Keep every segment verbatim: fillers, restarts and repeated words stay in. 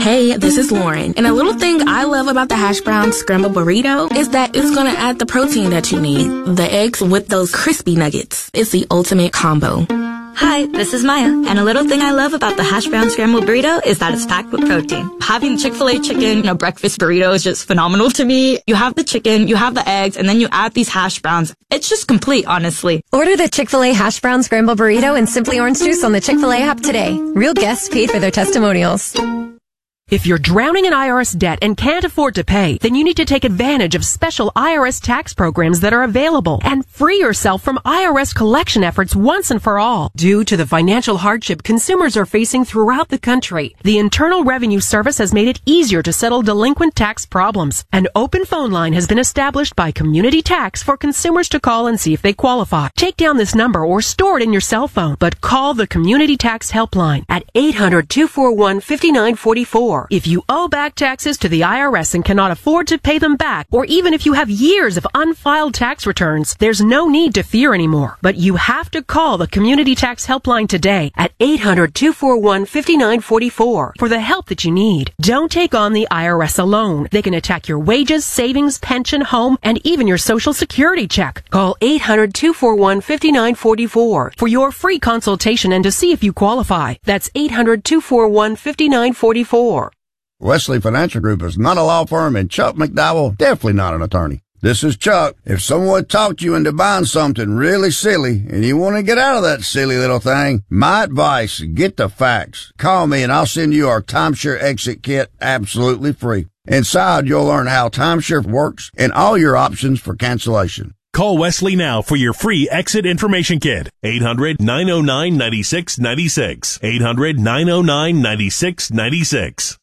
Hey, this is Lauren, and a little thing I love about the hash brown scrambled burrito is that it's gonna add the protein that you need. The eggs with those crispy nuggets. It's the ultimate combo. Hi, this is Maya, and a little thing I love about the hash brown scrambled burrito is that it's packed with protein. Having Chick-fil-A chicken in a breakfast burrito is just phenomenal to me. You have the chicken, you have the eggs, and then you add these hash browns. It's just complete, honestly. Order the Chick-fil-A hash brown scrambled burrito and Simply Orange Juice on the Chick-fil-A app today. Real guests paid for their testimonials. If you're drowning in I R S debt and can't afford to pay, then you need to take advantage of special I R S tax programs that are available and free yourself from I R S collection efforts once and for all. Due to the financial hardship consumers are facing throughout the country, the Internal Revenue Service has made it easier to settle delinquent tax problems. An open phone line has been established by Community Tax for consumers to call and see if they qualify. Take down this number or store it in your cell phone, but call the Community Tax Helpline at eight hundred, two four one, five nine four four. If you owe back taxes to the I R S and cannot afford to pay them back, or even if you have years of unfiled tax returns, there's no need to fear anymore. But you have to call the Community Tax Helpline today at eight hundred, two four one, five nine four four for the help that you need. Don't take on the I R S alone. They can attack your wages, savings, pension, home, and even your Social Security check. Call eight hundred, two four one, five nine four four for your free consultation and to see if you qualify. That's eight hundred, two four one, five nine four four. Wesley Financial Group is not a law firm, and Chuck McDowell definitely not an attorney. This is Chuck. If someone talked you into buying something really silly and you want to get out of that silly little thing, my advice, get the facts. Call me and I'll send you our timeshare exit kit absolutely free. Inside, you'll learn how timeshare works and all your options for cancellation. Call Wesley now for your free exit information kit. eight hundred, nine oh nine, nine six nine six. eight hundred, nine oh nine, nine six nine six.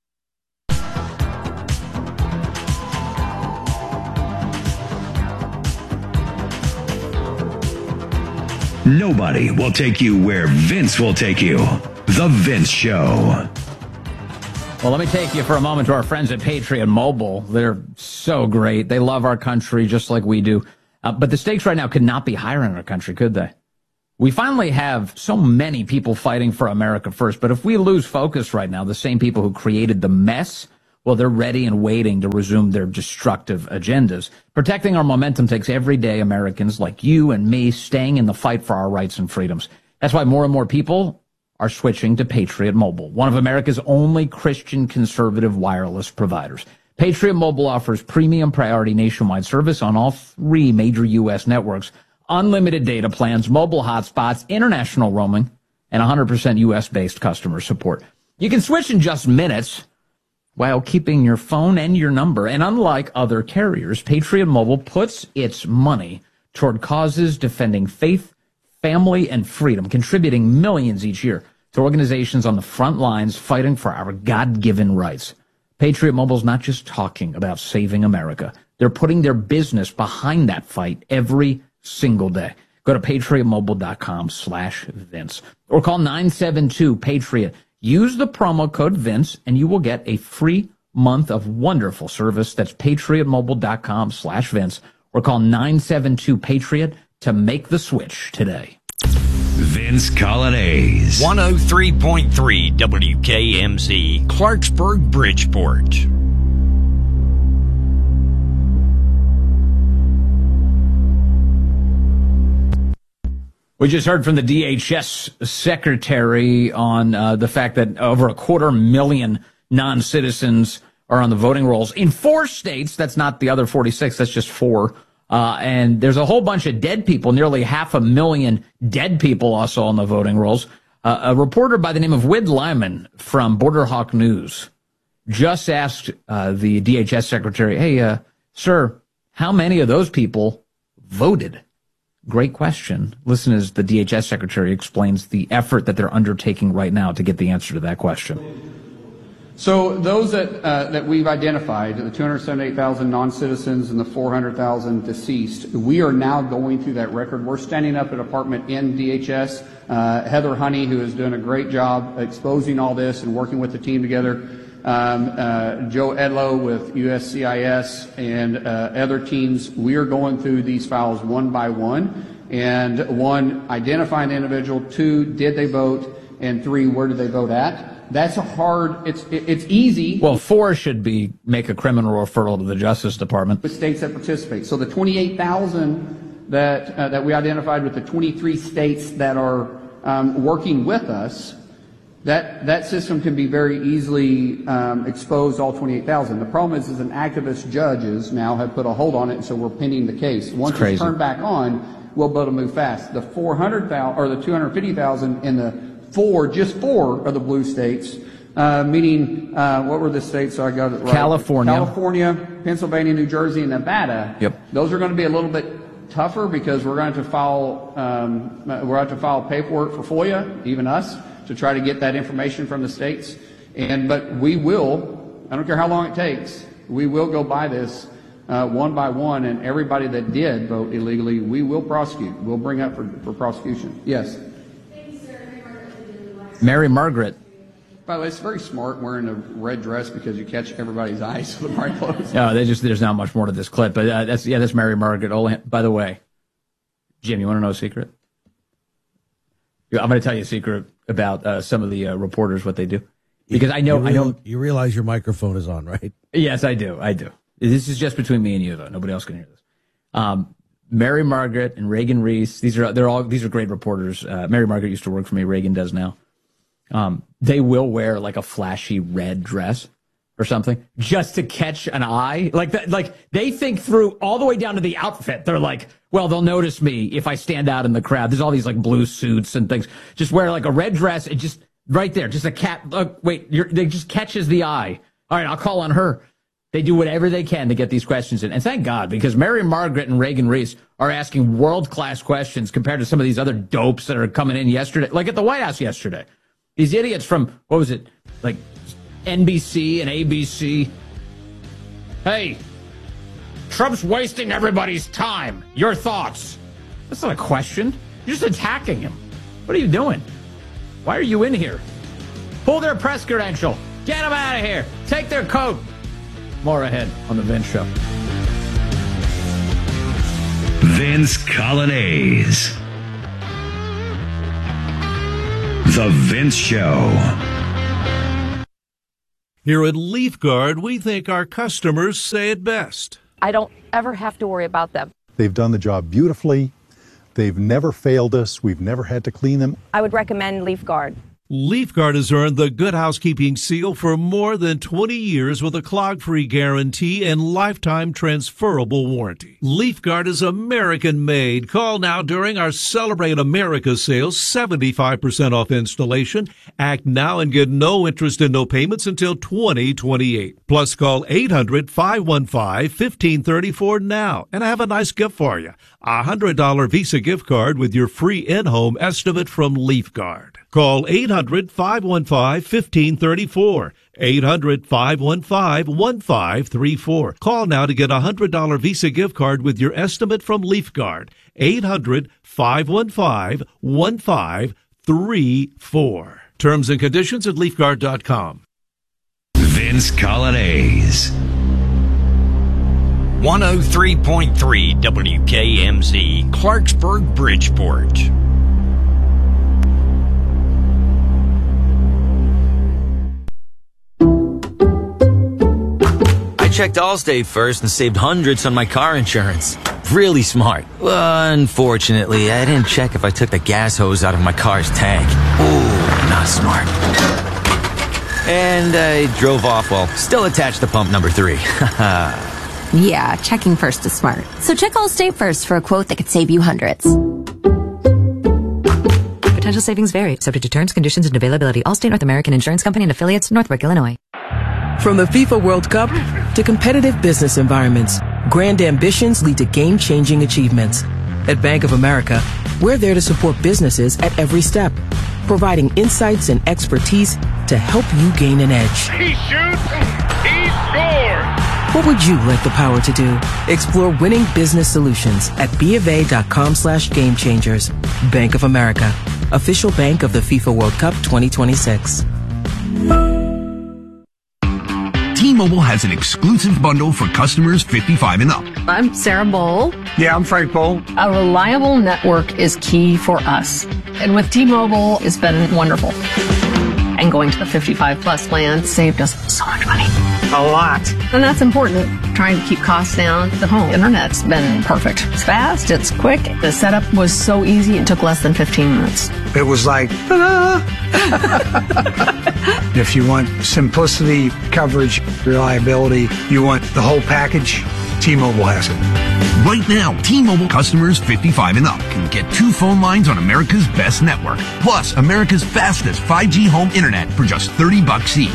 Nobody will take you where Vince will take you. The Vince Show. Well, let me take you for a moment to our friends at Patriot Mobile. They're so great. They love our country just like we do. Uh, but the stakes right now could not be higher in our country, could they? We finally have so many people fighting for America first. But if we lose focus right now, the same people who created the mess, well, they're ready and waiting to resume their destructive agendas. Protecting our momentum takes everyday Americans like you and me staying in the fight for our rights and freedoms. That's why more and more people are switching to Patriot Mobile, one of America's only Christian conservative wireless providers. Patriot Mobile offers premium priority nationwide service on all three major U S networks, unlimited data plans, mobile hotspots, international roaming, and one hundred percent U S-based customer support. You can switch in just minutes while keeping your phone and your number. And unlike other carriers, Patriot Mobile puts its money toward causes defending faith, family, and freedom, contributing millions each year to organizations on the front lines fighting for our God-given rights. Patriot Mobile's not just talking about saving America. They're putting their business behind that fight every single day. Go to patriotmobile.com slash Vince or call nine seven two PATRIOT. Use the promo code Vince and you will get a free month of wonderful service. That's patriotmobile.com slash Vince or call nine seven two PATRIOT to make the switch today. Vince Colonnese. one oh three point three W K M Z, Clarksburg, Bridgeport. We just heard from the D H S secretary on uh, the fact that over a quarter million non-citizens are on the voting rolls in four states. That's not the other forty-six. That's just four. Uh, and there's a whole bunch of dead people, nearly half a million dead people also on the voting rolls. Uh, a reporter by the name of Wid Lyman from Border Hawk News just asked uh, the D H S secretary, hey, uh, sir, how many of those people voted? Great question. Listen as the D H S secretary explains the effort that they're undertaking right now to get the answer to that question. So those that uh, that we've identified, the two hundred seventy-eight thousand non-citizens and the four hundred thousand deceased, we are now going through that record. We're standing up a department in D H S. Uh, Heather Honey, who is doing a great job exposing all this and working with the team together. Um, uh, Joe Edlow with U S C I S and uh, other teams. We are going through these files one by one. And one, identifying the individual. Two, did they vote? And three, where did they vote at? That's a hard, it's it, it's easy. Well, four should be make a criminal referral to the Justice Department. With states that participate. So the twenty-eight thousand that uh, that we identified with the twenty-three states that are um, working with us, that that system can be very easily um, exposed, all twenty-eight thousand. The problem is, is an activist judges now have put a hold on it, and so we're pending the case. Once it's turned back on, we'll be able to move fast. The four hundred thousand, or the two hundred fifty thousand in the four, just four of the blue states, uh, meaning, uh, what were the states? So I got it right. California. California, Pennsylvania, New Jersey, and Nevada. Yep. Those are going to be a little bit tougher because we're going to file, um, we're going to file paperwork for FOIA, even us, to try to get that information from the states. And, but we will, I don't care how long it takes, we will go by this, uh, one by one, and everybody that did vote illegally, we will prosecute. We'll bring up for, for prosecution. Yes. Mary Margaret. By the way, it's very smart wearing a red dress because you catch everybody's eyes with the bright clothes. No, they just there's not much more to this clip, but uh, that's yeah, that's Mary Margaret. Olan. By the way, Jim, you want to know a secret? I'm going to tell you a secret about uh, some of the uh, reporters, what they do, because I know you I real, know you realize your microphone is on, right? Yes, I do. I do. This is just between me and you, though. Nobody else can hear this. Um, Mary Margaret and Reagan Reese. These are they're all these are great reporters. Uh, Mary Margaret used to work for me. Reagan does now. Um, they will wear like a flashy red dress or something just to catch an eye. Like that, like they think through all the way down to the outfit. They're like, well, they'll notice me if I stand out in the crowd. There's all these like blue suits and things. Just wear like a red dress and just right there, just a cat. Look, wait, you're, they just catches the eye. All right, I'll call on her. They do whatever they can to get these questions in. And thank God, because Mary Margaret and Reagan Reese are asking world-class questions compared to some of these other dopes that are coming in yesterday, like at the White House yesterday. These idiots from, what was it, like N B C and A B C. Hey, Trump's wasting everybody's time. Your thoughts? That's not a question. You're just attacking him. What are you doing? Why are you in here? Pull their press credential. Get them out of here. Take their coat. More ahead on The Vince Show. Vince Colonnese. The Vince Show. Here at LeafGuard, we think our customers say it best. I don't ever have to worry about them. They've done the job beautifully. They've never failed us. We've never had to clean them. I would recommend LeafGuard. LeafGuard has earned the Good Housekeeping seal for more than twenty years with a clog-free guarantee and lifetime transferable warranty. LeafGuard is American-made. Call now during our Celebrate America sale, seventy-five percent off installation. Act now and get no interest and no payments until twenty twenty-eight. Plus, call eight hundred, five one five, one five three four now, and I have a nice gift for you. A one hundred dollars Visa gift card with your free in-home estimate from LeafGuard. Call eight hundred, five one five, one five three four. eight hundred, five one five, one five three four. Call now to get a one hundred dollars Visa gift card with your estimate from LeafGuard. eight hundred, five one five, one five three four. Terms and conditions at leaf guard dot com. Vince Colonnese. one oh three point three W K M Z, Clarksburg, Bridgeport. I checked Allstate first and saved hundreds on my car insurance. Really smart. Well, unfortunately, I didn't check if I took the gas hose out of my car's tank. Ooh, not smart. And I drove off while still attached to pump number three. Yeah, checking first is smart. So check Allstate first for a quote that could save you hundreds. Potential savings vary, subject to terms, conditions, and availability. Allstate North American Insurance Company and affiliates, Northbrook, Illinois. From the FIFA World Cup to competitive business environments, grand ambitions lead to game-changing achievements. At Bank of America, we're there to support businesses at every step, providing insights and expertise to help you gain an edge. He shoots, he scores! What would you like the power to do? Explore winning business solutions at bofa.com slash game changers. Bank of America, official bank of the FIFA World Cup twenty twenty-six. T-Mobile has an exclusive bundle for customers fifty-five and up. I'm Sarah Bowl. Yeah, I'm Frank Bowl. A reliable network is key for us. And with T-Mobile, it's been wonderful. And And going to the fifty-five plus plan saved us so much money. A lot. And that's important. Trying to keep costs down. The home internet's been perfect. It's fast, it's quick. The setup was so easy, it took less than fifteen minutes. It was like, ah. If you want simplicity, coverage, reliability, you want the whole package, T-Mobile has it. Right now, T-Mobile customers fifty-five and up can get two phone lines on America's best network, plus America's fastest five G home internet for just thirty bucks each.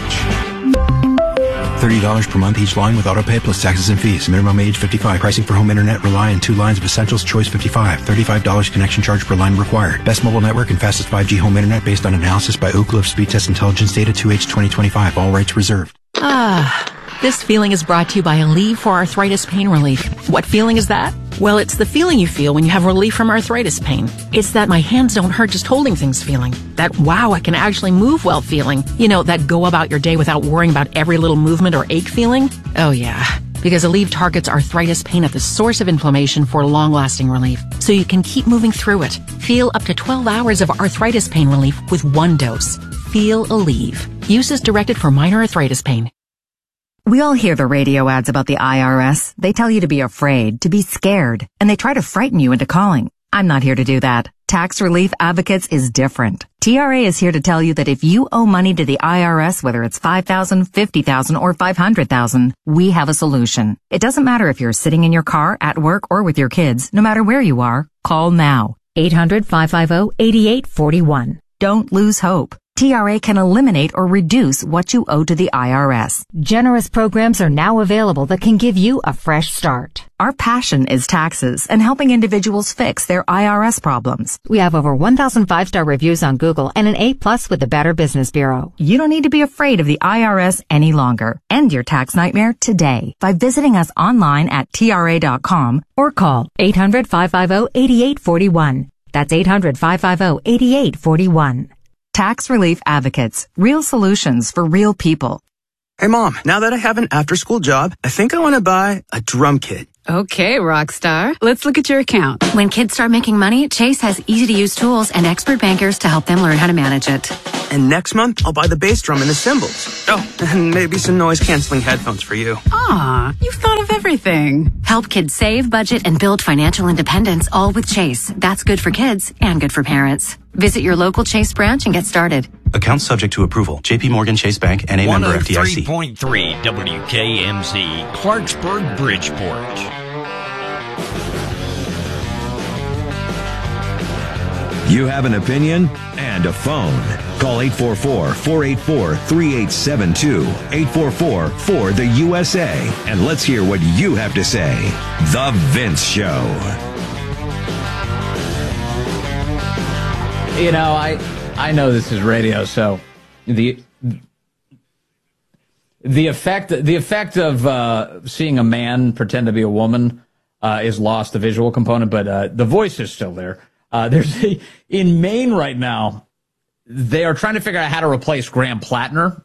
thirty dollars per month each line with autopay plus taxes and fees. Minimum age fifty-five. Pricing for home internet rely on two lines of Essentials Choice fifty-five. thirty-five dollars connection charge per line required. Best mobile network and fastest five G home internet based on analysis by Ookla of Speed Test Intelligence Data two H twenty twenty-five. All rights reserved. Ah, this feeling is brought to you by Aleve for Arthritis Pain Relief. What feeling is that? Well, it's the feeling you feel when you have relief from arthritis pain. It's that my hands don't hurt just holding things feeling. That wow, I can actually move well feeling. You know, that go about your day without worrying about every little movement or ache feeling. Oh yeah, because Aleve targets arthritis pain at the source of inflammation for long-lasting relief, so you can keep moving through it. Feel up to twelve hours of arthritis pain relief with one dose. Feel Aleve. Use is directed for minor arthritis pain. We all hear the radio ads about the I R S. They tell you to be afraid, to be scared, and they try to frighten you into calling. I'm not here to do that. Tax Relief Advocates is different. T R A is here to tell you that if you owe money to the I R S, whether it's five thousand dollars, fifty thousand dollars, or five hundred thousand dollars, we have a solution. It doesn't matter if you're sitting in your car, at work, or with your kids. No matter where you are, call now. eight hundred, five five zero, eight eight four one. Don't lose hope. T R A can eliminate or reduce what you owe to the I R S. Generous programs are now available that can give you a fresh start. Our passion is taxes and helping individuals fix their I R S problems. We have over one thousand five-star reviews on Google and an A plus with the Better Business Bureau. You don't need to be afraid of the I R S any longer. End your tax nightmare today by visiting us online at T R A dot com or call eight hundred, five five zero, eight eight four one. That's eight hundred, five five zero, eight eight four one. Tax Relief Advocates. Real solutions for real people. Hey, Mom, now that I have an after-school job, I think I want to buy a drum kit. Okay, Rockstar. Let's look at your account. When kids start making money, Chase has easy-to-use tools and expert bankers to help them learn how to manage it. And next month, I'll buy the bass drum and the cymbals. Oh, and maybe some noise-canceling headphones for you. Aw, you've thought of everything. Help kids save, budget, and build financial independence, all with Chase. That's good for kids and good for parents. Visit your local Chase branch and get started. Account subject to approval. J P Morgan Chase Bank, N A member F D I C. one oh three point three W K M Z, Clarksburg, Bridgeport. You have an opinion and a phone. Call eight four four, four eight four, three eight seven two, eight four four, four the U S A, and let's hear what you have to say. The Vince Show. You know, I I know this is radio, so the the effect the effect of uh, seeing a man pretend to be a woman uh, is lost, the visual component, but uh, the voice is still there. Uh, there's a, in Maine right now, they are trying to figure out how to replace Graham Plattner.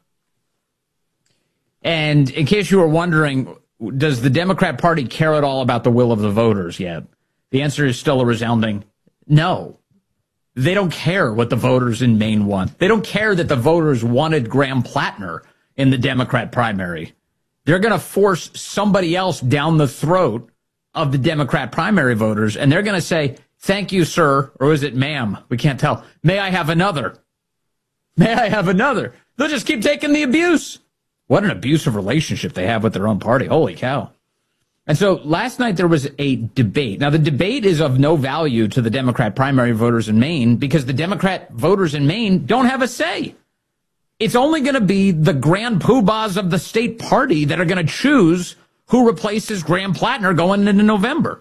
And in case you were wondering, does the Democrat Party care at all about the will of the voters yet? The answer is still a resounding no. They don't care what the voters in Maine want. They don't care that the voters wanted Graham Plattner in the Democrat primary. They're going to force somebody else down the throat of the Democrat primary voters, and they're going to say, thank you, sir, or is it ma'am? We can't tell. May I have another? May I have another? They'll just keep taking the abuse. What an abusive relationship they have with their own party. Holy cow. And so last night there was a debate. Now, the debate is of no value to the Democrat primary voters in Maine because the Democrat voters in Maine don't have a say. It's only going to be the grand poobahs of the state party that are going to choose who replaces Graham Plattner going into November.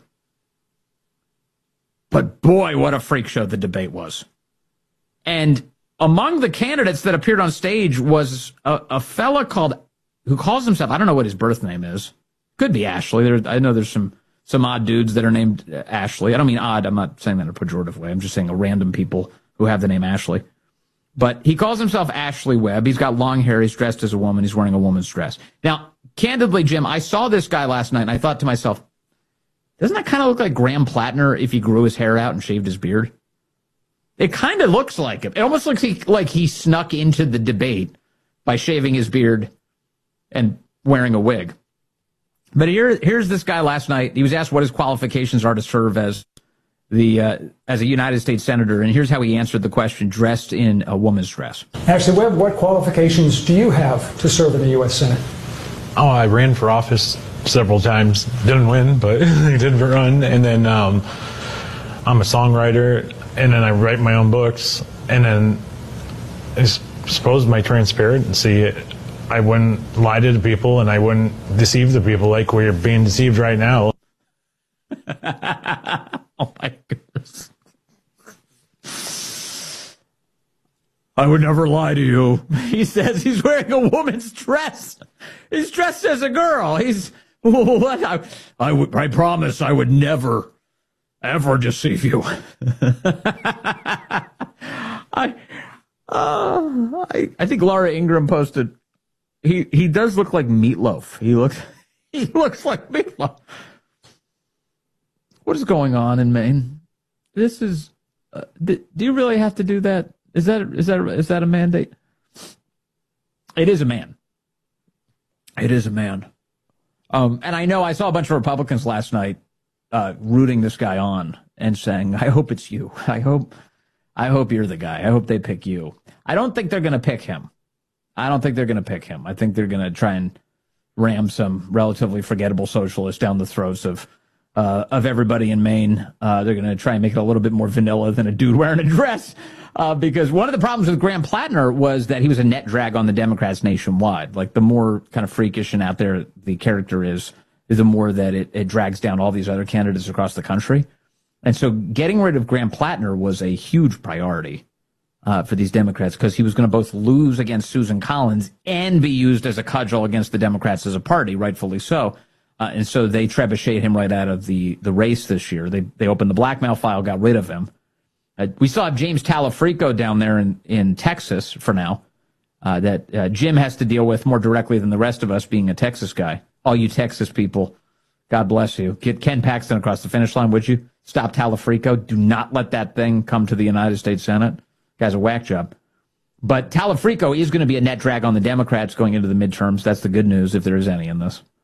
But boy, what a freak show the debate was. And among the candidates that appeared on stage was a, a fella called, who calls himself, I don't know what his birth name is. Could be Ashley. There, I know there's some, some odd dudes that are named Ashley. I don't mean odd. I'm not saying that in a pejorative way. I'm just saying a random people who have the name Ashley. But he calls himself Ashley Webb. He's got long hair. He's dressed as a woman. He's wearing a woman's dress. Now, candidly, Jim, I saw this guy last night and I thought to myself, doesn't that kind of look like Graham Plattner if he grew his hair out and shaved his beard? It kind of looks like him. It almost looks like, like he snuck into the debate by shaving his beard and wearing a wig. But here, here's this guy last night. He was asked what his qualifications are to serve as the uh, as a United States Senator, and here's how he answered the question, dressed in a woman's dress. Actually, Webb, what qualifications do you have to serve in the U S Senate? Oh, I ran for office several times. Didn't win, but I did run. And then um, I'm a songwriter, and then I write my own books. And then I suppose my transparency, I wouldn't lie to the people, and I wouldn't deceive the people like we're being deceived right now. Oh, my goodness. I would never lie to you. He says he's wearing a woman's dress. He's dressed as a girl. He's, what? I, I, would, I promise I would never, ever deceive you. I, uh, I, I think Laura Ingraham posted, he, he does look like Meatloaf. He looks, he looks like Meatloaf. What is going on in Maine? This is, uh, do, do you really have to do that? Is that is that is that a mandate? It is a man. It is a man. Um, and I know I saw a bunch of Republicans last night uh, rooting this guy on and saying, "I hope it's you. I hope, I hope you're the guy. I hope they pick you." I don't think they're going to pick him. I don't think they're going to pick him. I think they're going to try and ram some relatively forgettable socialist down the throats of uh, of everybody in Maine. Uh, they're going to try and make it a little bit more vanilla than a dude wearing a dress. Uh, because one of the problems with Graham Plattner was that he was a net drag on the Democrats nationwide. Like, the more kind of freakish and out there the character is, the more that it, it drags down all these other candidates across the country. And so getting rid of Graham Plattner was a huge priority uh, for these Democrats, because he was going to both lose against Susan Collins and be used as a cudgel against the Democrats as a party, rightfully so. Uh, and so they trebucheted him right out of the, the race this year. They, they opened the blackmail file, got rid of him. Uh, we still have James Talafrico down there in, in Texas for now, uh, that uh, Jim has to deal with more directly than the rest of us, being a Texas guy. All you Texas people, God bless you. Get Ken Paxton across the finish line, would you? Stop Talafrico. Do not let that thing come to the United States Senate. Guy's a whack job. But Talafrico is going to be a net drag on the Democrats going into the midterms. That's the good news, if there is any in this.